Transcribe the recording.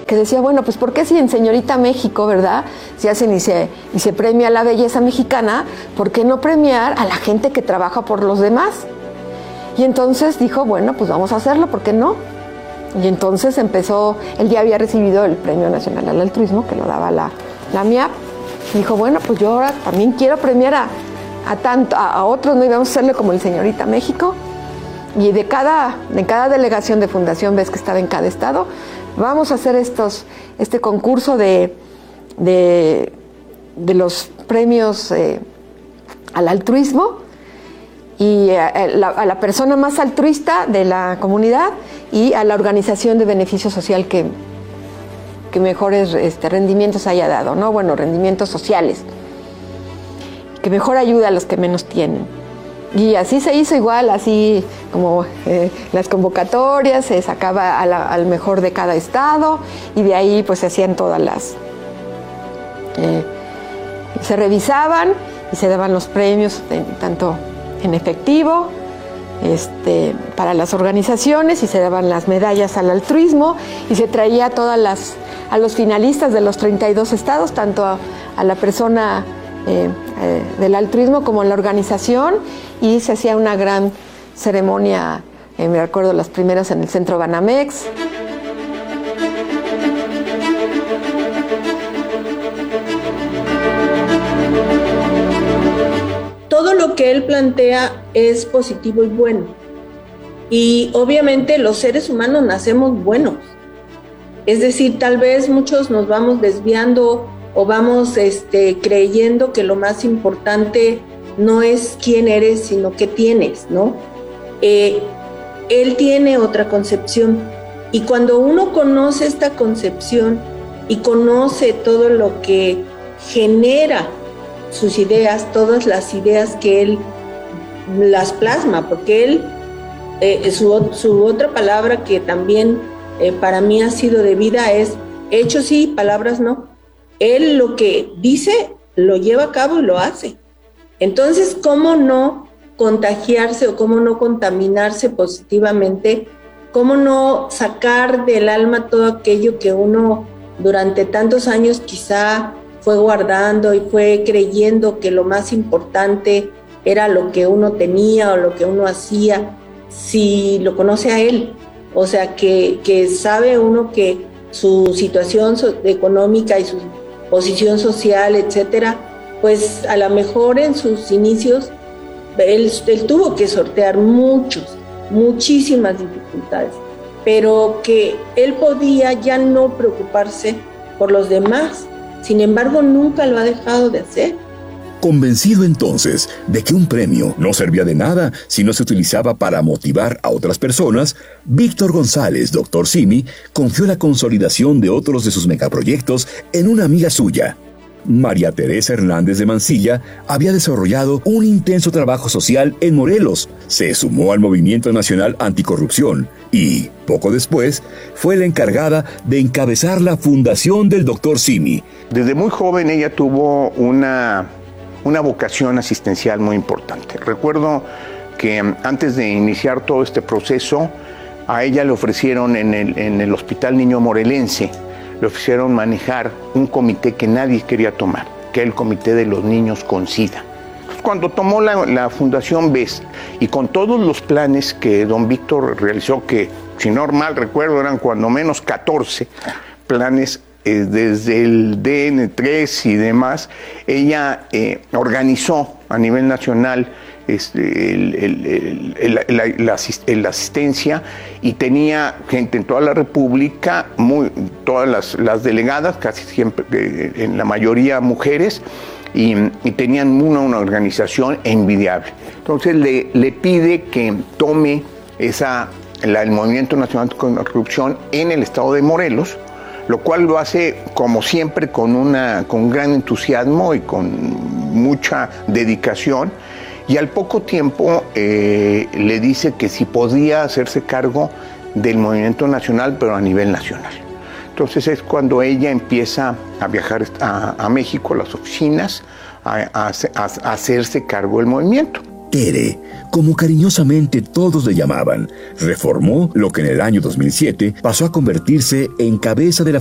que decía, bueno, pues ¿por qué si en Señorita México, verdad, se hacen y se premia la belleza mexicana, ¿por qué no premiar a la gente que trabaja por los demás? Y entonces dijo, bueno, pues vamos a hacerlo, ¿por qué no? Y entonces empezó, él ya había recibido el Premio Nacional al Altruismo, que lo daba la MIAP, y dijo, bueno, pues yo ahora también quiero premiar a otros, ¿no? Y vamos a hacerle como el Señorita México. Y de cada delegación de fundación, ves que estaba en cada estado, vamos a hacer este concurso de los premios al altruismo, y a la persona más altruista de la comunidad y a la organización de beneficio social que mejores rendimientos haya dado, ¿no? Bueno, rendimientos sociales, que mejor ayuda a los que menos tienen. Y así se hizo igual, así como las convocatorias, se sacaba al mejor de cada estado, y de ahí pues se hacían todas las... se revisaban y se daban los premios, tanto en efectivo, para las organizaciones, y se daban las medallas al altruismo, y se traía a los finalistas de los 32 estados, tanto a la persona del altruismo como a la organización, y se hacía una gran ceremonia, me acuerdo las primeras en el Centro Banamex. Todo lo que él plantea es positivo y bueno. Y obviamente los seres humanos nacemos buenos. Es decir, tal vez muchos nos vamos desviando o vamos creyendo que lo más importante no es quién eres, sino qué tienes, ¿no? Él tiene otra concepción. Y cuando uno conoce esta concepción y conoce todo lo que genera sus ideas, todas las ideas que él las plasma, porque él, su otra palabra que también para mí ha sido de vida es hechos sí, palabras no. Él lo que dice lo lleva a cabo y lo hace. Entonces, ¿cómo no contagiarse o cómo no contaminarse positivamente? ¿Cómo no sacar del alma todo aquello que uno durante tantos años quizá fue guardando y fue creyendo que lo más importante era lo que uno tenía o lo que uno hacía, si lo conoce a él? O sea, que sabe uno que su situación económica y su posición social, etcétera, pues a lo mejor en sus inicios él tuvo que sortear muchísimas dificultades, pero que él podía ya no preocuparse por los demás. Sin embargo, nunca lo ha dejado de hacer. Convencido entonces de que un premio no servía de nada si no se utilizaba para motivar a otras personas, Víctor González, Dr. Simi, confió la consolidación de otros de sus megaproyectos en una amiga suya. María Teresa Hernández de Mansilla había desarrollado un intenso trabajo social en Morelos, se sumó al Movimiento Nacional Anticorrupción y, poco después, fue la encargada de encabezar la fundación del Dr. Simi. Desde muy joven ella tuvo una vocación asistencial muy importante. Recuerdo que antes de iniciar todo este proceso, a ella le ofrecieron en el Hospital Niño Morelense, le ofrecieron manejar un comité que nadie quería tomar, que era el Comité de los Niños con SIDA. Cuando tomó la Fundación BES y con todos los planes que don Víctor realizó, que si no mal recuerdo eran cuando menos 14 planes, desde el DN3 y demás, ella organizó a nivel nacional la asistencia, y tenía gente en toda la República, todas las delegadas, casi siempre, en la mayoría mujeres, y tenían una organización envidiable. Entonces le pide que tome el Movimiento Nacional contra la Corrupción en el estado de Morelos, lo cual lo hace, como siempre, con gran entusiasmo y con mucha dedicación. Y al poco tiempo le dice que si podía hacerse cargo del movimiento nacional, pero a nivel nacional. Entonces es cuando ella empieza a viajar a México, a las oficinas, a hacerse cargo del movimiento. Tere, como cariñosamente todos le llamaban, reformó lo que en el año 2007 pasó a convertirse en cabeza de la